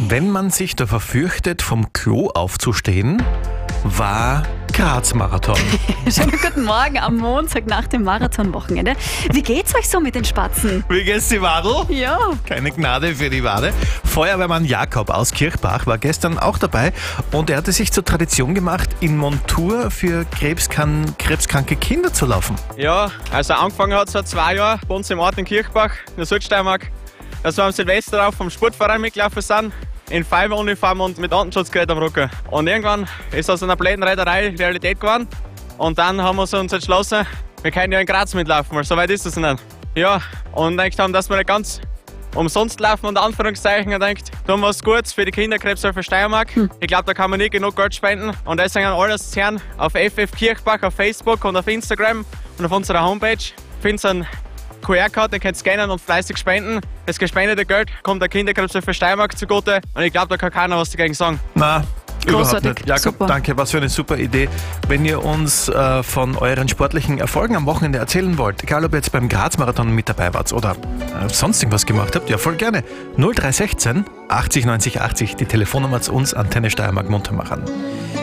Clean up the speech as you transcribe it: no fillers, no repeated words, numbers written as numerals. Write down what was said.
Wenn man sich da verfürchtet, vom Klo aufzustehen, war Graz-Marathon. Schönen guten Morgen am Montag nach dem Marathonwochenende. Wie geht's euch so mit den Spatzen? Wie geht's, die Wadl? Ja. Keine Gnade für die Wade. Feuerwehrmann Jakob aus Kirchbach war gestern auch dabei und er hatte sich zur Tradition gemacht, in Montur für krebskranke Kinder zu laufen. Ja, also angefangen hat es vor 2 Jahren bei uns im Ort in Kirchbach, in der Südsteiermark, dass wir am Silvester auch vom Sportverein mitgelaufen sind, in Feuerwehruniform und mit Artenschutzgerät am Rücken. Und irgendwann ist aus einer blöden Reederei Realität geworden und dann haben wir uns entschlossen, wir können ja in Graz mitlaufen, weil so weit ist es nicht. Ja, und gedacht haben, dass wir nicht ganz umsonst laufen, unter Anführungszeichen, und denkt, tun wir was Gutes für die Kinderkrebshilfe Steiermark. Ich glaube, da kann man nicht genug Geld spenden und deswegen alles zu hören auf FF Kirchbach, auf Facebook und auf Instagram und auf unserer Homepage. Findet einen QR-Code, den könnt ihr scannen und fleißig spenden. Das gespendete Geld kommt der Kinderkrebshilfe Steiermark zugute und ich glaube, da kann keiner was dagegen sagen. Na, überhaupt Großartig. nicht. Jakob, Super. danke, was für eine super Idee. Wenn ihr uns von euren sportlichen Erfolgen am Wochenende erzählen wollt, egal ob ihr jetzt beim Graz-Marathon mit dabei wart oder sonst irgendwas gemacht habt, ja voll gerne. 0316 80 90 80, die Telefonnummer zu uns, Antenne Steiermark Muntermachern.